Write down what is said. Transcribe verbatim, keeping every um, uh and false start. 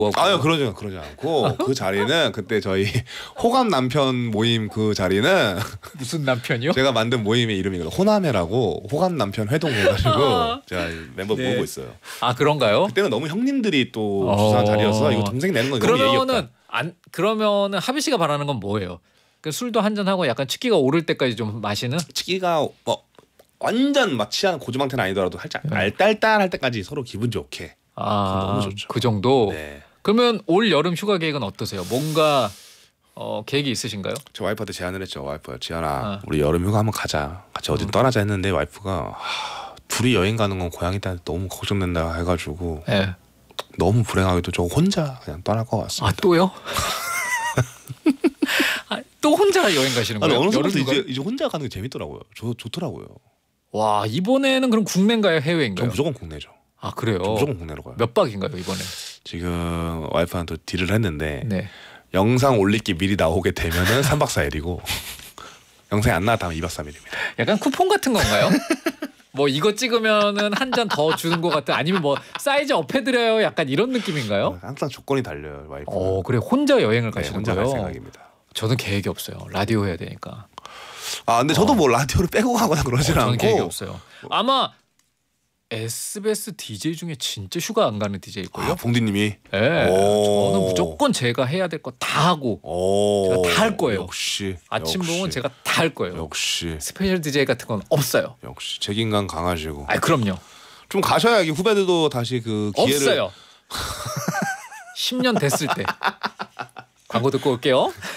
아유 그러지 그러지 않고 그 자리는 그때 저희 호감 남편 모임 그 자리는 무슨 남편이요? 제가 만든 모임의 이름이거든요. 호남회라고 호감 남편 회동 해가지고 제가 멤버 네. 모으고 있어요. 아 그런가요? 그때는 너무 형님들이 또 어. 주선한 자리여서 이거 동생 내는 건 너무 예의 없다. 그러면은 안 그러면은 하비 씨가 바라는 건 뭐예요? 그 술도 한잔 하고 약간 치기가 오를 때까지 좀 마시는? 치기가 뭐 완전 막 취한 고주망태는 아니더라도 살짝 네. 알딸딸할 때까지 서로 기분 좋게. 아 너무 좋죠. 그 정도. 네. 그러면 올 여름 휴가 계획은 어떠세요? 뭔가 어, 계획이 있으신가요? 저 와이프한테 제안을 했죠. 와이프가 지연아 아. 우리 여름 휴가 한번 가자. 같이 어디 음. 떠나자 했는데 와이프가 하, 둘이 여행 가는 건 고향이 딸 너무 걱정된다 해가지고 네. 너무 불행하게도 저 혼자 그냥 떠날 것 같습니다. 아 또요? 아, 또 혼자 여행 가시는 아니, 거예요? 어느 여름 순간부터 휴가? 이제 이제 혼자 가는 게 재밌더라고요. 좋 좋더라고요. 와 이번에는 그럼 국내인가요 해외인가요? 전 무조건 국내죠. 아 그래요? 전 무조건 국내로 가요. 몇 박인가요 이번에? 지금 와이프한테 딜을 했는데 네. 영상 올리기 미리 나오게 되면은 삼 박 사 일이고 영상이 안 나왔다면 이 박 삼 일입니다. 약간 쿠폰 같은 건가요? 뭐 이거 찍으면은 한 잔 더 주는 것 같은 아니면 뭐 사이즈 업해드려요 약간 이런 느낌인가요? 항상 조건이 달려요 와이프. 어 그래 혼자 여행을 네, 가시는 혼자 거예요? 갈 생각입니다. 저는 계획이 없어요. 라디오 해야 되니까. 아 근데 저도 뭐 라디오를 빼고 가거나 그러진 어, 저는 않고. 계획이 없어요. 아마 에스비에스 디제이 중에 진짜 휴가 안 가는 디제이 있고요. 아, 봉디님이. 네, 오. 저는 무조건 제가 해야 될 거 다 하고 오. 제가 다 할 거예요. 역시. 아침봉은 역시, 제가 다 할 거예요. 역시. 스페셜 디제이 같은 건 없어요. 역시 책임감 강하시고. 아 그럼요. 좀 가셔야 이게 후배들도 다시 그 기회를. 없어요. 십 년 됐을 때. 광고 듣고 올게요.